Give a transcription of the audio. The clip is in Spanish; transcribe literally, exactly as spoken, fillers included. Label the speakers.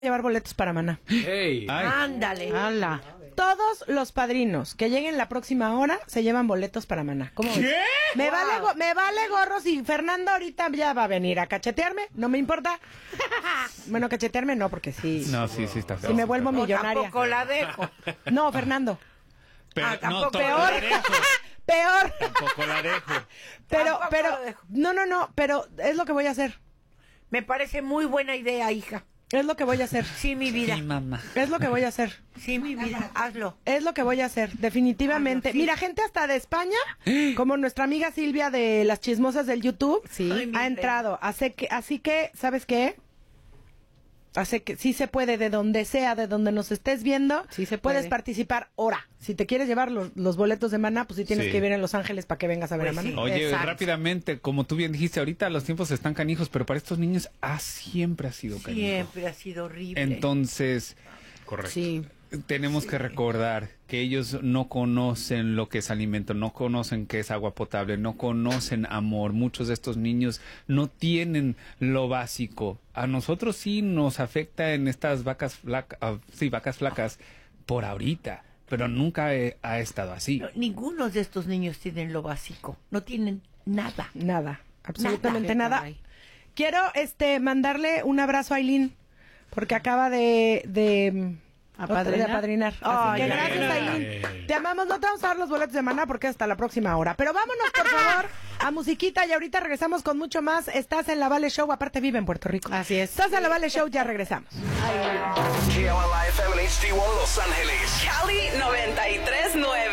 Speaker 1: llevar boletos para Maná.
Speaker 2: Hey.
Speaker 3: Ándale.
Speaker 1: ¡Hala! Todos los padrinos que lleguen la próxima hora se llevan boletos para Maná. ¿Cómo ves?
Speaker 2: ¿Qué?
Speaker 1: Me,
Speaker 3: Wow.
Speaker 1: vale go- me vale gorro si Fernando ahorita ya va a venir a cachetearme. No me importa. Bueno, cachetearme no, porque sí.
Speaker 2: No, sí, sí está feo.
Speaker 1: Si me vuelvo
Speaker 3: No,
Speaker 1: millonaria.
Speaker 3: tampoco la dejo.
Speaker 1: No, Fernando.
Speaker 2: Pero,
Speaker 3: Ah, tampoco.
Speaker 2: no, to-
Speaker 1: Peor.
Speaker 2: la dejo.
Speaker 1: Peor.
Speaker 2: Tampoco la dejo.
Speaker 1: Pero,
Speaker 3: Tampoco
Speaker 1: pero.
Speaker 3: lo dejo.
Speaker 1: No, no, no. Pero es lo que voy a hacer.
Speaker 3: Me parece muy buena idea, hija.
Speaker 1: Es lo que voy a hacer.
Speaker 3: Sí, mi vida.
Speaker 2: Sí, mamá.
Speaker 1: Es lo que voy a hacer.
Speaker 3: Sí, mi vida. Hazlo.
Speaker 1: Es lo que voy a hacer, definitivamente.
Speaker 3: Ah, no, sí.
Speaker 1: Mira, gente hasta de España, como nuestra amiga Silvia de las chismosas del YouTube,
Speaker 3: Sí. Ay, mi
Speaker 1: ha
Speaker 3: reina.
Speaker 1: entrado. Así que, así que, ¿sabes qué? Así que sí se puede, de donde sea, de donde nos estés viendo,
Speaker 4: Sí se puede.
Speaker 1: puedes participar ahora. Si te quieres llevar los, los boletos de Maná, pues sí tienes
Speaker 2: Sí.
Speaker 1: que vivir en Los Ángeles para que vengas a ver
Speaker 3: Pues
Speaker 1: a Maná.
Speaker 3: sí.
Speaker 2: Oye,
Speaker 4: Exacto.
Speaker 2: rápidamente, como tú bien dijiste, ahorita los tiempos están canijos, pero para estos niños ah, siempre ha sido canijo.
Speaker 3: Siempre ha sido horrible.
Speaker 2: Entonces, correcto.
Speaker 4: Sí.
Speaker 2: Tenemos que recordar que ellos no conocen lo que es alimento, no conocen qué es agua potable, no conocen amor. Muchos de estos niños no tienen lo básico. A nosotros sí nos afecta en estas vacas flacas, sí, vacas flacas por ahorita, pero nunca he- ha estado así.
Speaker 3: No, ninguno de estos niños tienen lo básico. No tienen nada.
Speaker 1: Nada, absolutamente
Speaker 4: Nada.
Speaker 1: nada. Quiero este mandarle un abrazo a Aileen, porque acaba de... de
Speaker 4: ¿Apadrinar?
Speaker 1: de apadrinar. Así
Speaker 3: Ay,
Speaker 1: que
Speaker 3: ya.
Speaker 1: gracias, Aileen. Te amamos. No te vamos a dar los boletos de Maná porque hasta la próxima hora. Pero vámonos, por favor, a musiquita y ahorita regresamos con mucho más. Estás en la Vale Show. Aparte vive en Puerto Rico.
Speaker 4: Así es.
Speaker 1: Estás en la Vale Show. Ya regresamos.
Speaker 5: K O L I F M en H D uno Los Ángeles.
Speaker 6: Cali noventa y tres nueve.